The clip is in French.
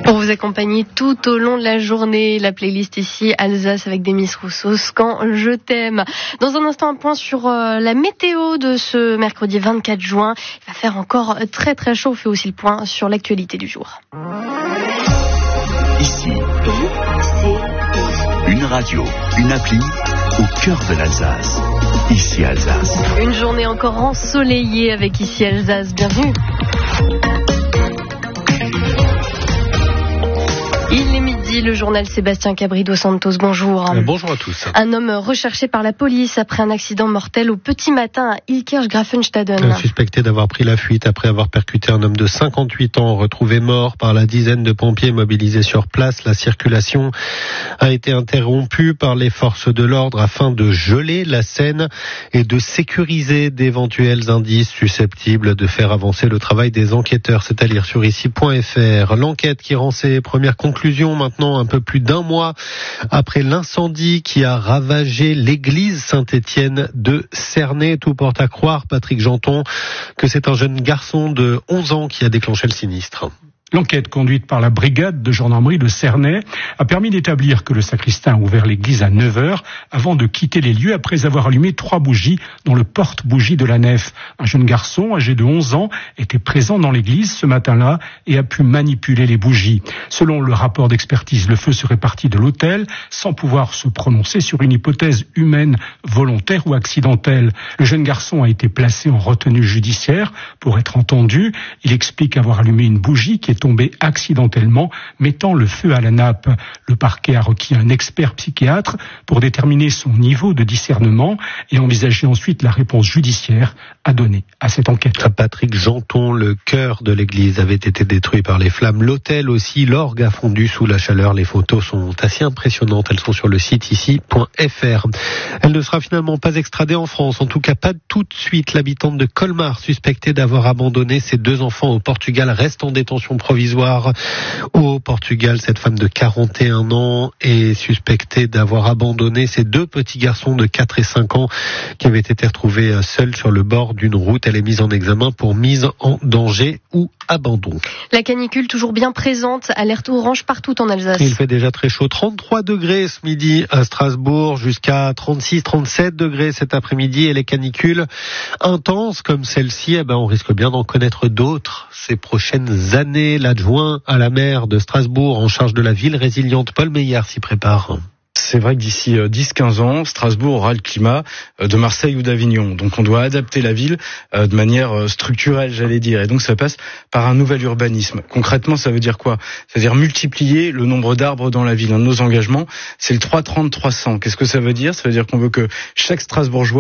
Pour vous accompagner tout au long de la journée, la playlist ici Alsace avec Demis Roussos, Quand je t'aime. Dans un instant, un point sur la météo de ce mercredi 24 juin. Il va faire encore très très chaud. On fait aussi le point sur l'actualité du jour. Ici, une radio, une appli au cœur de l'Alsace. Ici Alsace. Une journée encore ensoleillée avec Ici Alsace. Bienvenue. Il est midi, le journal Sébastien Cabri dos Santos, bonjour. Bonjour à tous. Un homme recherché par la police après un accident mortel au petit matin à Ilkirch-Grafenstaden. Suspecté d'avoir pris la fuite après avoir percuté un homme de 58 ans retrouvé mort par la dizaine de pompiers mobilisés sur place. La circulation a été interrompue par les forces de l'ordre afin de geler la scène et de sécuriser d'éventuels indices susceptibles de faire avancer le travail des enquêteurs. C'est à lire sur ici.fr. L'enquête qui rend ses premières conclusions maintenant un peu plus d'un mois après l'incendie qui a ravagé l'église Saint-Étienne de Cernay. Tout porte à croire, Patrick Janton, que c'est un jeune garçon de 11 ans qui a déclenché le sinistre. L'enquête conduite par la brigade de gendarmerie de Cernay a permis d'établir que le sacristain a ouvert l'église à 9h avant de quitter les lieux après avoir allumé 3 bougies dont le porte-bougie de la nef. Un jeune garçon âgé de 11 ans était présent dans l'église ce matin-là et a pu manipuler les bougies. Selon le rapport d'expertise, le feu serait parti de l'autel sans pouvoir se prononcer sur une hypothèse humaine, volontaire ou accidentelle. Le jeune garçon a été placé en retenue judiciaire pour être entendu. Il explique avoir allumé une bougie qui est tombé accidentellement, mettant le feu à la nappe. Le parquet a requis un expert psychiatre pour déterminer son niveau de discernement et envisager ensuite la réponse judiciaire à donner à cette enquête. Patrick Janton, le chœur de l'église avait été détruit par les flammes. L'autel aussi, l'orgue a fondu sous la chaleur. Les photos sont assez impressionnantes. Elles sont sur le site ici.fr. Elle ne sera finalement pas extradée en France. En tout cas, pas tout de suite. L'habitante de Colmar, suspectée d'avoir abandonné ses 2 enfants au Portugal, reste en détention provisoire au Portugal. Cette femme de 41 ans est suspectée d'avoir abandonné ses 2 petits garçons de 4 et 5 ans qui avaient été retrouvés seuls sur le bord d'une route. Elle est mise en examen pour mise en danger ou abandon. La canicule toujours bien présente, alerte orange partout en Alsace. Il fait déjà très chaud, 33 degrés ce midi à Strasbourg, jusqu'à 36-37 degrés cet après-midi, et les canicules intenses comme celle-ci, on risque bien d'en connaître d'autres ces prochaines années. L'adjoint à la maire de Strasbourg en charge de la ville résiliente, Paul Meyer, s'y prépare. C'est vrai que d'ici 10-15 ans, Strasbourg aura le climat de Marseille ou d'Avignon. Donc on doit adapter la ville de manière structurelle, j'allais dire. Et donc ça passe par un nouvel urbanisme. Concrètement, ça veut dire quoi ? C'est-à-dire multiplier le nombre d'arbres dans la ville. Un de nos engagements, c'est le 330-300. Qu'est-ce que ça veut dire ? Ça veut dire qu'on veut que chaque Strasbourgeois